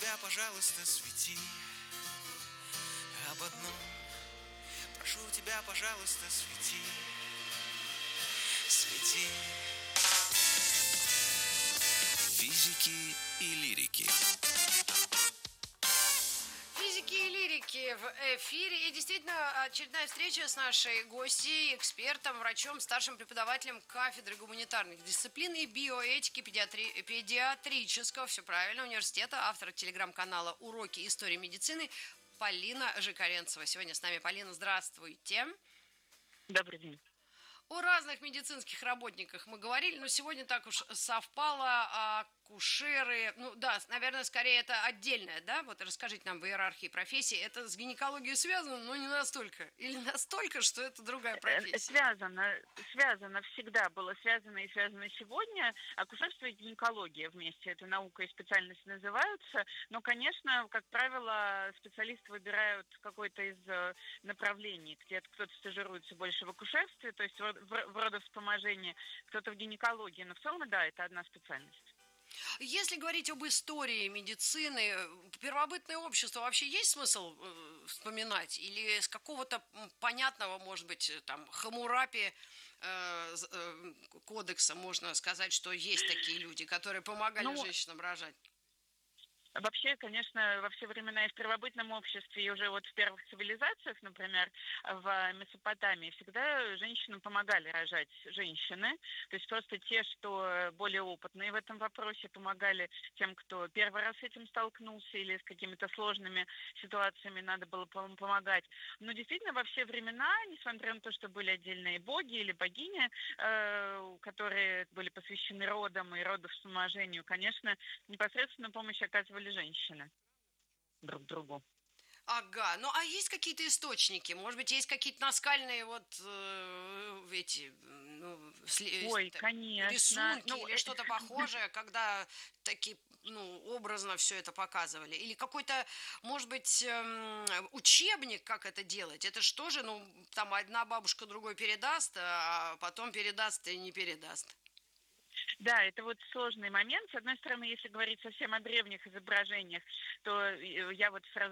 тебя, пожалуйста, свети об одном. Прошу тебя, пожалуйста, свети, свети. Физики и лирики. Физики и лирики в эфире. И действительно, очередная встреча с нашей гостьей, экспертом, врачом, старшим преподавателем кафедры гуманитарных дисциплин и биоэтики педиатрического, все правильно, университета, автор телеграм-канала «Уроки истории медицины» Полина Жикаренцева. Сегодня с нами Полина. Здравствуйте. Добрый день. О разных медицинских работниках мы говорили, но сегодня так уж совпало, акушеры, ну да, наверное, скорее это отдельное, да, вот расскажите нам в иерархии профессий, это с гинекологией связано, но не настолько, или настолько, что это другая профессия? Связано, всегда было связано и связано сегодня. Акушерство и гинекология вместе, это наука и специальность называются, но, конечно, как правило, специалисты выбирают какое-то из направлений, где-то кто-то стажируется больше в акушерстве, то есть в родовспоможении, кто-то в гинекологии, но в целом, да, это одна специальность. Если говорить об истории медицины, первобытное общество вообще есть смысл вспоминать? Или с какого-то понятного, может быть, там, Хаммурапи кодекса можно сказать, что есть такие люди, которые помогали женщинам рожать? Вообще, конечно, во все времена и в первобытном обществе, и уже вот в первых цивилизациях, например, в Месопотамии, всегда женщинам помогали рожать женщины. То есть просто те, что более опытные в этом вопросе, помогали тем, кто первый раз с этим столкнулся или с какими-то сложными ситуациями надо было помогать. Но действительно, во все времена, несмотря на то, что были отдельные боги или богини, которые были посвящены родам и родовспоможению, конечно, непосредственно помощь оказывали женщины друг другу. Ага, ну а есть какие-то источники? Может быть, есть какие-то наскальные Конечно. рисунки или что-то похожее, когда такие, образно все это показывали? Или какой-то, может быть, учебник, как это делать? Это что же, там одна бабушка другой передаст, а потом передаст и не передаст? Да, это вот сложный момент. С одной стороны, если говорить совсем о древних изображениях, то я вот сразу